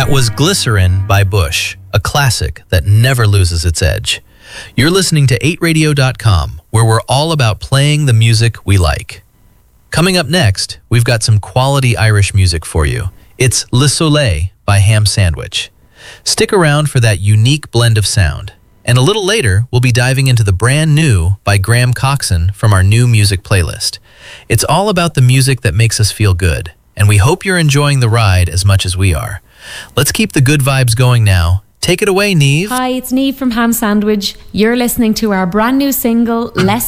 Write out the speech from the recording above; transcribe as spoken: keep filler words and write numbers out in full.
That was Glycerin by Bush, a classic that never loses its edge. You're listening to eight radio dot com, where we're all about playing the music we like. Coming up next, we've got some quality Irish music for you. It's Le Soleil by Ham Sandwich. Stick around for that unique blend of sound. And a little later, we'll be diving into the brand new by Graham Coxon from our new music playlist. It's all about the music that makes us feel good, and we hope you're enjoying the ride as much as we are. Let's keep the good vibes going now. Take it away, Niamh. Hi, it's Niamh from Ham Sandwich. You're listening to our brand new single, Less